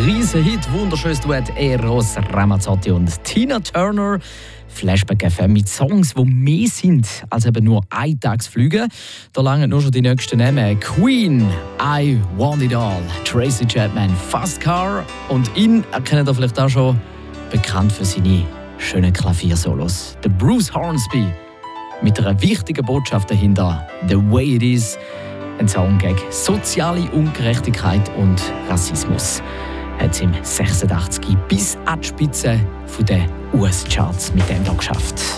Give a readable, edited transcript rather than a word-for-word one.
Riesenhit, wunderschönes Duett Eros Ramazzotti und Tina Turner. Flashback FM mit Songs, die mehr sind als eben nur Eintagsflüge. Da langen nur schon die nächsten Namen. Queen, I Want It All, Tracy Chapman, Fast Car und ihn erkennt ihr vielleicht auch schon, bekannt für seine schönen Klaviersolos. Der Bruce Hornsby mit einer wichtigen Botschaft dahinter, The Way It Is, ein Song gegen soziale Ungerechtigkeit und Rassismus. Hat es im 86 bis an die Spitze der US-Charts mit dem geschafft.